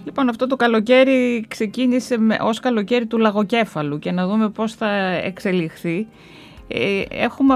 Λοιπόν, αυτό το καλοκαίρι ξεκίνησε ως καλοκαίρι του λαγοκέφαλου και να δούμε πώς θα εξελιχθεί. Έχουμε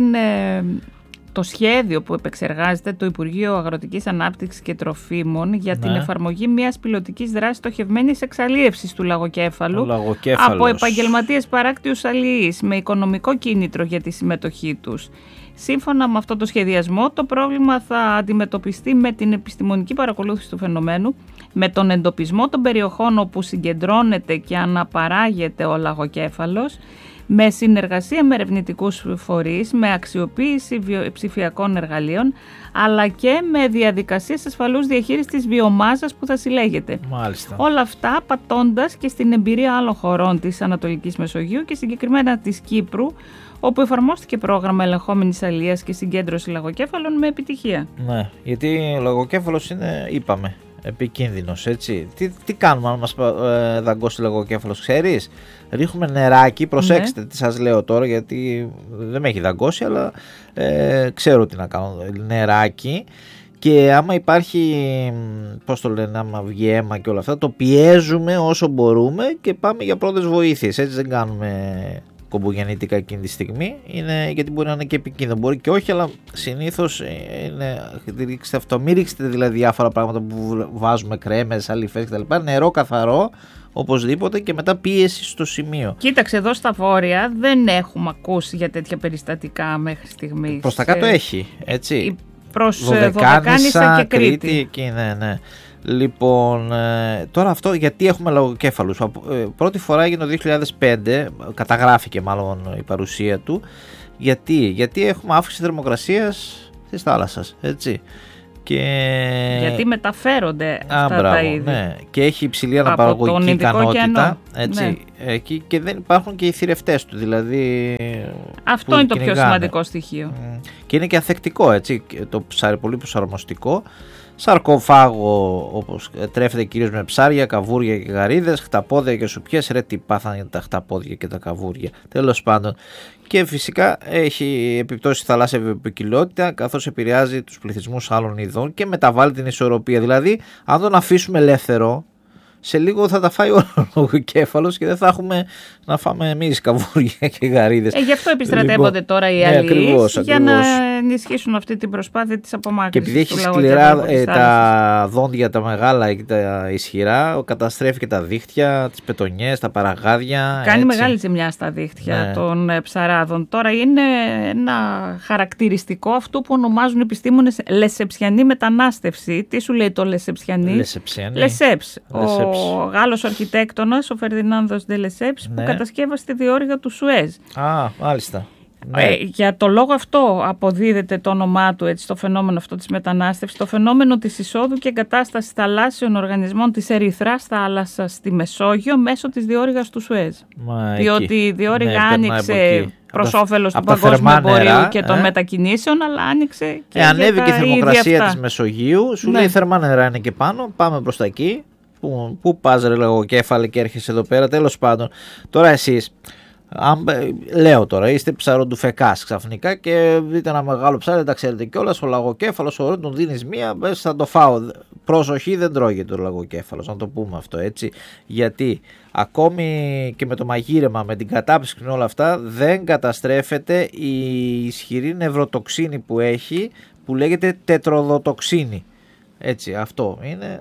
το σχέδιο που επεξεργάζεται το Υπουργείο Αγροτικής Ανάπτυξης και Τροφίμων για την εφαρμογή μιας πιλωτικής δράσης στοχευμένης εξαλίευσης του λαγοκέφαλου από επαγγελματίες παράκτιους αλληλείς με οικονομικό κίνητρο για τη συμμετοχή τους. Σύμφωνα με αυτό το σχεδιασμό, το πρόβλημα θα αντιμετωπιστεί με την επιστημονική παρακολούθηση του φαινομένου, με τον εντοπισμό των περιοχών όπου συγκεντρώνεται και αναπαράγεται ο λαγοκέφαλος, με συνεργασία με ερευνητικούς φορείς, με αξιοποίηση ψηφιακών εργαλείων, αλλά και με διαδικασίες ασφαλούς διαχείρισης της βιομάζας που θα συλλέγεται. Μάλιστα. Όλα αυτά πατώντας και στην εμπειρία άλλων χωρών της Ανατολικής Μεσογείου και συγκεκριμένα της Κύπρου, όπου εφαρμόστηκε πρόγραμμα ελεγχόμενης αλίας και συγκέντρωση λαγοκέφαλων με επιτυχία. Ναι, γιατί ο λαγοκέφαλος είναι, είπαμε, επικίνδυνος, έτσι. Τι κάνουμε αν μας δαγκώσει λαγοκέφαλος, ξέρεις? Ρίχνουμε νεράκι, προσέξτε τι σας λέω τώρα, γιατί δεν με έχει δαγκώσει, αλλά ξέρω τι να κάνω. Νεράκι, και άμα υπάρχει, πώς το λένε, άμα βγει αίμα και όλα αυτά, το πιέζουμε όσο μπορούμε και πάμε για πρώτες βοήθειες. Έτσι δεν κάνουμε κομπογεννητικά εκείνη τη στιγμή, γιατί μπορεί να είναι και επικίνδυνο, μπορεί και όχι, αλλά συνήθως είναι, ρίξτε αυτό, μην ρίξετε δηλαδή διάφορα πράγματα που βάζουμε, κρέμες, αλιφές κτλ. Νερό καθαρό οπωσδήποτε και μετά πίεση στο σημείο. Κοίταξε, εδώ στα βόρεια δεν έχουμε ακούσει για τέτοια περιστατικά μέχρι στιγμής. Προς τα κάτω έχει, έτσι. Προς Δωδεκάνησα και Κρήτη. Εκεί, ναι. Λοιπόν, τώρα αυτό γιατί έχουμε λαγοκέφαλους. Πρώτη φορά έγινε το 2005, καταγράφηκε μάλλον η παρουσία του. Γιατί έχουμε αύξηση θερμοκρασίας της θάλασσας, έτσι. Γιατί μεταφέρονται αυτά τα είδη. Ναι. Και έχει υψηλή αναπαραγωγική ικανότητα, έτσι. Ναι. Και δεν υπάρχουν και οι θηρευτές του, δηλαδή. Αυτό είναι το πιο σημαντικό στοιχείο. Και είναι και ανθεκτικό, έτσι. Το ψάρι πολύ προσαρμοστικό. Σαρκοφάγο, όπως τρέφεται κυρίως με ψάρια, καβούρια και γαρίδες, χταπόδια και σουπιές. Ρε τι πάθανε τα χταπόδια και τα καβούρια. Τέλος πάντων. Και φυσικά έχει επιπτώσει στη θαλάσσια βιοποικιλότητα, καθώς επηρεάζει τους πληθυσμούς άλλων ειδών και μεταβάλλει την ισορροπία. Δηλαδή, αν τον αφήσουμε ελεύθερο, σε λίγο θα τα φάει ο λογοκέφαλος και δεν θα έχουμε να φάμε εμείς καβούρια και γαρίδες. Γι' αυτό επιστρατεύονται τώρα οι αλληλείς, για να ενισχύσουν αυτή την προσπάθεια της απομάκρυνσης. Και επειδή έχει σκληρά τα δόντια τα μεγάλα και τα ισχυρά, καταστρέφει και τα δίχτυα, τις πετονιές, τα παραγάδια. Κάνει μεγάλη ζημιά στα δίχτυα των ψαράδων. Τώρα είναι ένα χαρακτηριστικό αυτό που ονομάζουν επιστήμονες λεσεψιανή μετανάστευση. Τι σου λέει το λεσεψιανή? Λεσέψ. Ο Γάλλος αρχιτέκτονας, ο Φερδινάνδος ντε Λεσέψ, που κατασκεύασε τη διόρυγα του Σουέζ. Μάλιστα. Για το λόγο αυτό αποδίδεται το όνομά του, έτσι, το φαινόμενο αυτό της μετανάστευσης, το φαινόμενο της εισόδου και εγκατάστασης θαλάσσιων οργανισμών της ερυθράς θάλασσας στη Μεσόγειο μέσω της διόρυγας του Σουέζ. Διότι η διόρυγα άνοιξε προς όφελος του παγκόσμιου εμπορίου και των μετακινήσεων, αλλά άνοιξε και ανέβηκε η θερμοκρασία της Μεσογείου, σου λέει θερμά νερά είναι και πάνω, πάμε προς τα εκεί. Πού πας ρε λαγοκέφαλε και έρχεσαι εδώ πέρα? Τέλος πάντων, τώρα εσείς, λέω τώρα, είστε ψαροντουφεκάς ξαφνικά και δείτε ένα μεγάλο ψάρι, δεν τα ξέρετε κιόλας, ο λαγοκέφαλος, ωραία, τον δίνεις μία, θα το φάω. Προσοχή, δεν τρώγεται ο λαγοκέφαλος, να το πούμε αυτό, έτσι. Γιατί ακόμη και με το μαγείρεμα, με την κατάψυξη και όλα αυτά, δεν καταστρέφεται η ισχυρή νευροτοξίνη που έχει, που λέγεται τετροδοτοξίνη. Έτσι, αυτό είναι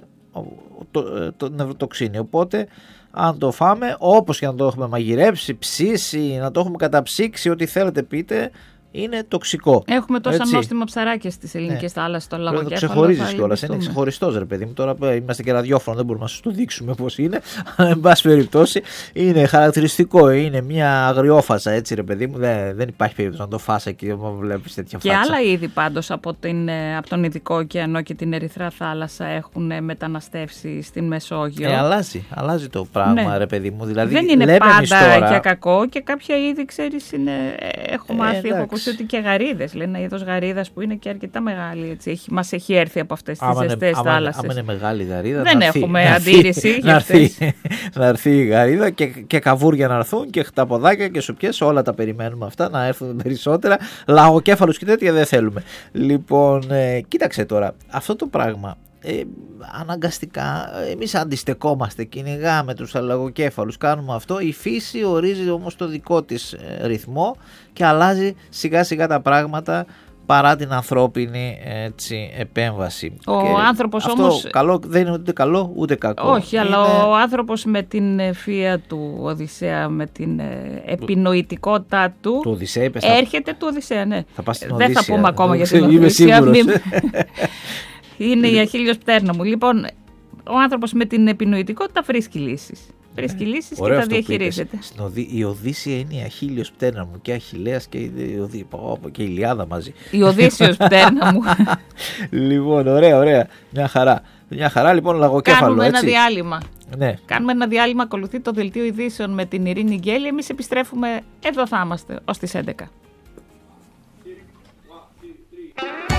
το νευροτοξίνη. Οπότε αν το φάμε, όπως και να το έχουμε μαγειρέψει, ψήσει, να το έχουμε καταψύξει, ό,τι θέλετε πείτε, είναι τοξικό. Έχουμε τόσα νόστιμα ψαράκια στις ελληνικές θάλασσες, το λαγοκέφαλο. Το ξεχωρίζεις κιόλας, είναι ξεχωριστός ρε παιδί μου. Τώρα είμαστε και ραδιόφωνο, δεν μπορούμε να σας το δείξουμε πώς είναι. Αλλά εν πάση περιπτώσει είναι χαρακτηριστικό, είναι μια αγριόφασα, έτσι ρε παιδί μου. Δεν υπάρχει περίπτωση να το φας εκεί όταν βλέπεις τέτοια φάτσα. Και άλλα είδη πάντως από τον Ειδικό ωκεανό και την Ερυθρά θάλασσα έχουν μεταναστεύσει στην Μεσόγειο. Αλλάζει το πράγμα, ρε παιδί μου. Δηλαδή, δεν είναι πάντα για κακό και κάποια είδη, ξέρεις, έχω μάθει, έχω ακούσει ότι και γαρίδες, λένε ένα είδος γαρίδας που είναι και αρκετά μεγάλη, έτσι, μας έχει έρθει από αυτές τις ζεστές θάλασσες. Άμα είναι μεγάλη γαρίδα, δεν έχουμε αντίρρηση για αυτές. Να έρθει η γαρίδα και καβούρια να έρθουν και χταποδάκια και σουπιές, όλα τα περιμένουμε αυτά να έρθουν περισσότερα. Λαγοκέφαλους και τέτοια δεν θέλουμε. Λοιπόν, κοίταξε τώρα, αυτό το πράγμα αναγκαστικά εμείς αντιστεκόμαστε, κυνηγάμε τους λαγοκέφαλους, κάνουμε αυτό. Η φύση ορίζει όμως το δικό της ρυθμό και αλλάζει σιγά σιγά τα πράγματα παρά την ανθρώπινη επέμβαση. Ο άνθρωπος αυτό όμως... καλό, δεν είναι ούτε καλό ούτε κακό. Όχι, αλλά ο άνθρωπος με την ευφυΐα του Οδυσσέα, με την επινοητικότητά του, έρχεται του Οδυσσέα, ναι. Δεν θα πούμε ακόμα για την Οδυσσέα. Είναι η Αχίλιος πτέρνα μου. Λοιπόν, ο άνθρωπος με την επινοητικότητα βρίσκει λύσεις. Βρίσκει λύσεις και τα διαχειρίζεται. Η Οδύσσια είναι η Αχίλιος πτέρνα μου και Αχιλλέας και η Ηλιάδα μαζί. Η Οδύσσιος πτέρνα μου. Λοιπόν, ωραία. Μια χαρά λοιπόν λαγοκέφαλο. Κάνουμε ένα διάλειμμα. Ναι. Κάνουμε ένα διάλειμμα, ακολουθεί το δελτίο ειδήσεων με την Ειρήνη Γκέλη. Εμείς επιστρέφουμε, εδώ θα είμαστε ως τις 11.